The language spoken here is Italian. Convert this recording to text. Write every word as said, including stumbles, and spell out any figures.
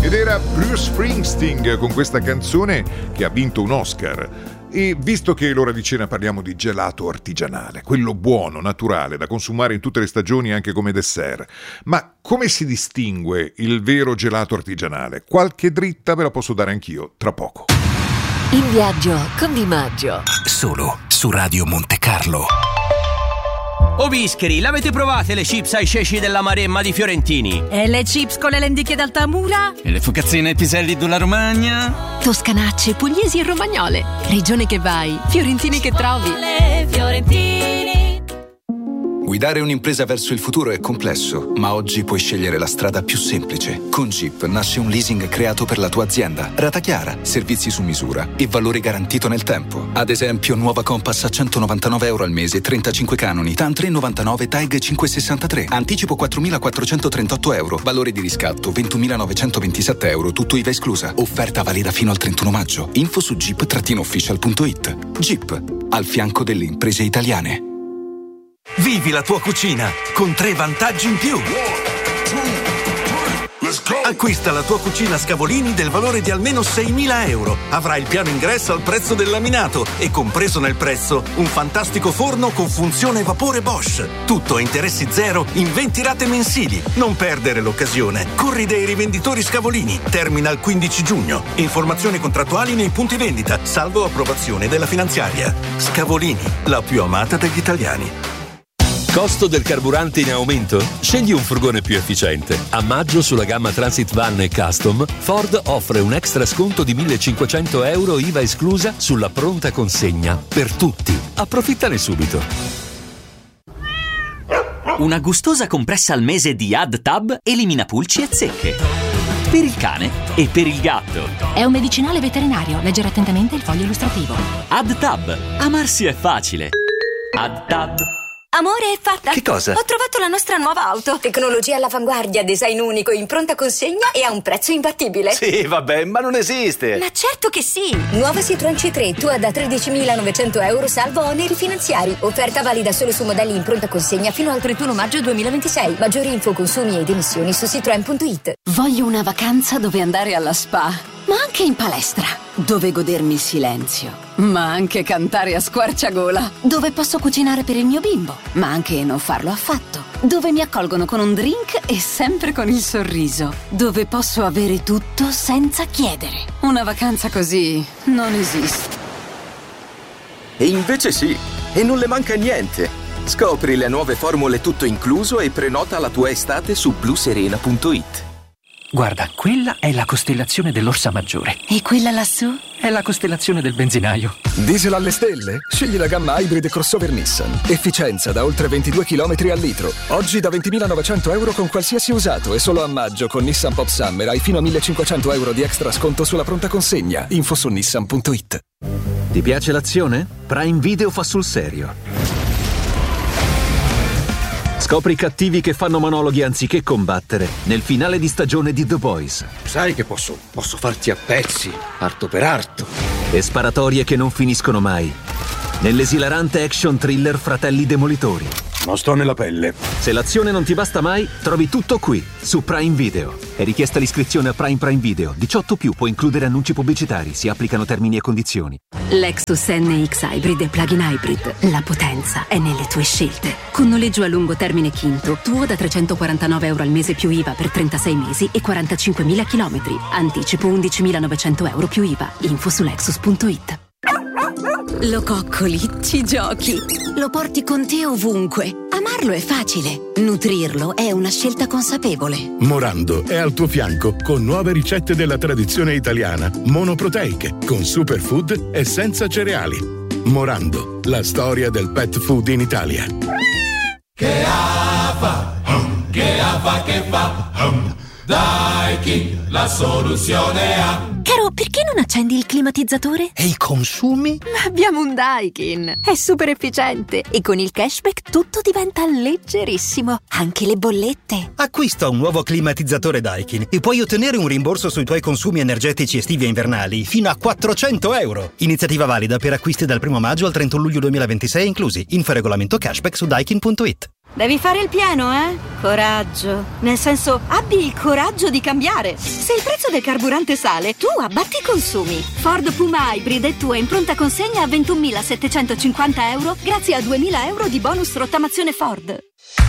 Ed era Bruce Springsteen con questa canzone che ha vinto un Oscar. E visto che è l'ora di cena parliamo di gelato artigianale, quello buono, naturale, da consumare in tutte le stagioni anche come dessert. Ma come si distingue il vero gelato artigianale? Qualche dritta ve la posso dare anch'io tra poco. In viaggio con Di Maggio. Solo su Radio Monte Carlo. Oh bischeri, l'avete provate le chips ai ceci della Maremma di Fiorentini? E le chips con le lenticchie d'Altamura? E le focazzine ai piselli della Romagna? Toscanacce, pugliesi e romagnole. Regione che vai, fiorentini che trovi. Fiorentini. Guidare un'impresa verso il futuro è complesso, ma oggi puoi scegliere la strada più semplice. Con Jeep nasce un leasing creato per la tua azienda. Rata chiara, servizi su misura e valore garantito nel tempo. Ad esempio, nuova Compass a centonovantanove euro al mese, trentacinque canoni, TAN tre virgola novantanove, TAG cinquecentosessantatré. Anticipo quattromilaquattrocentotrentotto euro. Valore di riscatto ventumilanovantoventisette euro, tutto I V A esclusa. Offerta valida fino al trentuno maggio. Info su jeep official punto it. Jeep, al fianco delle imprese italiane. Vivi la tua cucina con tre vantaggi in più. Acquista la tua cucina Scavolini del valore di almeno seimila euro. Avrai il piano ingresso al prezzo del laminato e compreso nel prezzo un fantastico forno con funzione vapore Bosch. Tutto a interessi zero in venti rate mensili. Non perdere l'occasione. Corri dai rivenditori Scavolini. Termina il quindici giugno. Informazioni contrattuali nei punti vendita, salvo approvazione della finanziaria. Scavolini, la più amata degli italiani. Costo del carburante in aumento? Scegli un furgone più efficiente. A maggio sulla gamma Transit Van e Custom, Ford offre un extra sconto di millecinquecento euro I V A esclusa sulla pronta consegna per tutti. Approfittane subito. Una gustosa compressa al mese di AdTab elimina pulci e zecche. Per il cane e per il gatto. È un medicinale veterinario. Leggere attentamente il foglio illustrativo. AdTab. Amarsi è facile. AdTab. Amore, è fatta! Che cosa? Ho trovato la nostra nuova auto. Tecnologia all'avanguardia, design unico, in pronta consegna e a un prezzo imbattibile. Sì, vabbè, ma non esiste. Ma certo che sì! Nuova Citroën C tre, tua da tredicimilanovecento euro, salvo oneri finanziari. Offerta valida solo su modelli in pronta consegna fino al trentuno maggio duemilaventisei. Maggiori info, consumi ed emissioni su citroen punto it. Voglio una vacanza dove andare alla spa, ma anche in palestra, dove godermi il silenzio, ma anche cantare a squarciagola, dove posso cucinare per il mio bimbo, ma anche non farlo affatto, dove mi accolgono con un drink e sempre con il sorriso, dove posso avere tutto senza chiedere. Una vacanza così non esiste. E invece sì, e non le manca niente. Scopri le nuove formule tutto incluso e prenota la tua estate su blu serena punto it. Guarda, quella è la costellazione dell'Orsa Maggiore. E quella lassù? È la costellazione del benzinaio. Diesel alle stelle? Scegli la gamma Hybrid crossover Nissan. Efficienza da oltre ventidue chilometri al litro. Oggi da ventimilanovecento euro con qualsiasi usato e solo a maggio con Nissan Pop Summer hai fino a millecinquecento euro di extra sconto sulla pronta consegna. Info su nissan punto it. Ti piace l'azione? Prime Video fa sul serio. Scopri i cattivi che fanno monologhi anziché combattere nel finale di stagione di The Boys. Sai che posso, posso farti a pezzi, arto per arto. E sparatorie che non finiscono mai nell'esilarante action thriller Fratelli Demolitori. Non sto nella pelle. Se l'azione non ti basta mai, trovi tutto qui, su Prime Video. È richiesta l'iscrizione a Prime Prime Video. diciotto più può includere annunci pubblicitari. Si applicano termini e condizioni. Lexus N X Hybrid e Plug-in Hybrid. La potenza è nelle tue scelte. Con noleggio a lungo termine Quinto, tuo da trecentoquarantanove euro al mese più I V A per trentasei mesi e quarantacinquemila chilometri. Anticipo undicimilanovecento euro più I V A. Info su lexus punto it. Lo coccoli, ci giochi, lo porti con te ovunque. Amarlo è facile, nutrirlo è una scelta consapevole. Morando è al tuo fianco con nuove ricette della tradizione italiana, monoproteiche, con superfood e senza cereali. Morando, la storia del pet food in Italia. Che fa, che fa, che fa, Daikin, la soluzione ha. Caro, perché non accendi il climatizzatore? E i consumi? Ma abbiamo un Daikin, è super efficiente e con il cashback tutto diventa leggerissimo, anche le bollette. Acquista un nuovo climatizzatore Daikin e puoi ottenere un rimborso sui tuoi consumi energetici estivi e invernali fino a quattrocento euro. Iniziativa valida per acquisti dal primo maggio al trentuno luglio duemilaventisei inclusi. Info regolamento cashback su daikin punto it. Devi fare il pieno, eh? Coraggio. Nel senso, abbi il coraggio di cambiare. Se il prezzo del carburante sale, tu abbatti i consumi. Ford Puma Hybrid è tua in pronta consegna a ventunomilasettecentocinquanta euro grazie a duemila euro di bonus rottamazione Ford.